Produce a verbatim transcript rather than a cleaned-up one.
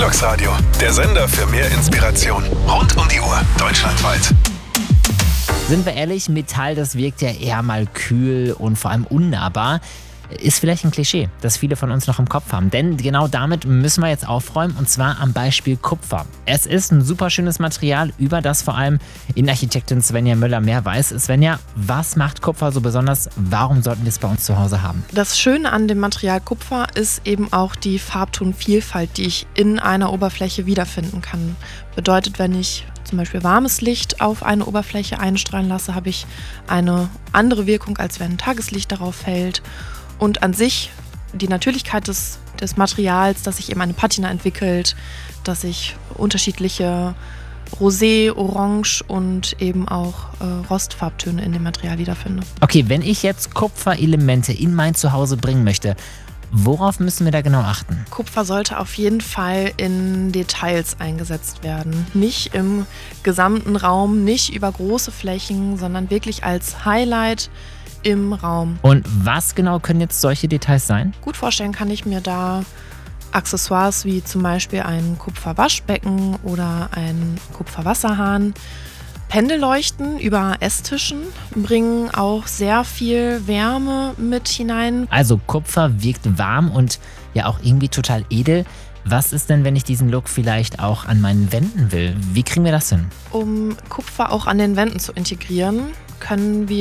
Velox Radio, der Sender für mehr Inspiration. Rund um die Uhr, deutschlandweit. Sind wir ehrlich, Metall, das wirkt ja eher mal kühl und vor allem unnahbar. Ist vielleicht ein Klischee, das viele von uns noch im Kopf haben. Denn genau damit müssen wir jetzt aufräumen, und zwar am Beispiel Kupfer. Es ist ein super schönes Material, über das vor allem Innenarchitektin Svenja Möller mehr weiß. Svenja, was macht Kupfer so besonders? Warum sollten wir es bei uns zu Hause haben? Das Schöne an dem Material Kupfer ist eben auch die Farbtonvielfalt, die ich in einer Oberfläche wiederfinden kann. Bedeutet, wenn ich zum Beispiel warmes Licht auf eine Oberfläche einstrahlen lasse, habe ich eine andere Wirkung, als wenn Tageslicht darauf fällt. Und an sich die Natürlichkeit des, des Materials, dass sich eben eine Patina entwickelt, dass ich unterschiedliche Rosé, Orange und eben auch äh, Rostfarbtöne in dem Material wiederfinde. Okay, wenn ich jetzt Kupferelemente in mein Zuhause bringen möchte, worauf müssen wir da genau achten? Kupfer sollte auf jeden Fall in Details eingesetzt werden. Nicht im gesamten Raum, nicht über große Flächen, sondern wirklich als Highlight im Raum. Und was genau können jetzt solche Details sein? Gut vorstellen kann ich mir da Accessoires wie zum Beispiel ein Kupferwaschbecken oder ein Kupferwasserhahn. Pendelleuchten über Esstischen bringen auch sehr viel Wärme mit hinein. Also Kupfer wirkt warm und ja auch irgendwie total edel. Was ist denn, wenn ich diesen Look vielleicht auch an meinen Wänden will? Wie kriegen wir das hin? Um Kupfer auch an den Wänden zu integrieren, können wir